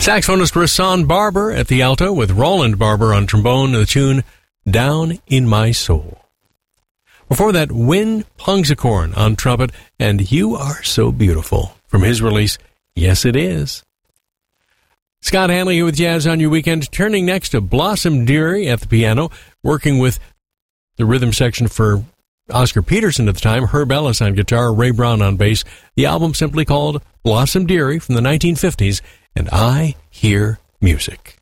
Saxophonist Rahsaan Barber at the alto with Roland Barber on trombone, the tune Down in My Soul. Before that, Win Pungsakorn on trumpet and You Are So Beautiful from his release, Yes It Is. Scott Hanley here with Jazz on Your Weekend, turning next to Blossom Dearie at the piano, working with the rhythm section for Oscar Peterson at the time, Herb Ellis on guitar, Ray Brown on bass. The album simply called Blossom Dearie from the 1950s, and I Hear Music.